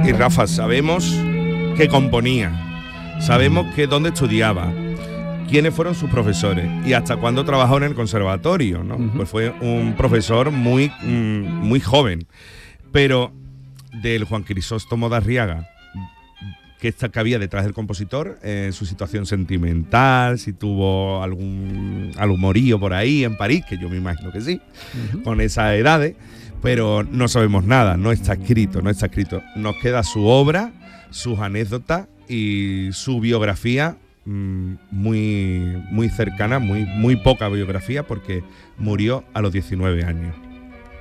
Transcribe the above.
Y Rafa, sabemos que componía, sabemos que dónde estudiaba, quiénes fueron sus profesores y hasta cuándo trabajó en el conservatorio, ¿no? Pues fue un profesor muy joven. Pero del Juan Crisóstomo de Arriaga, que había detrás del compositor, su situación sentimental, si tuvo algún amorío por ahí en París, que yo me imagino que sí, con esas edades, pero no sabemos nada, no está escrito. Nos queda su obra, sus anécdotas y su biografía muy cercana, muy poca biografía, porque murió a los 19 años.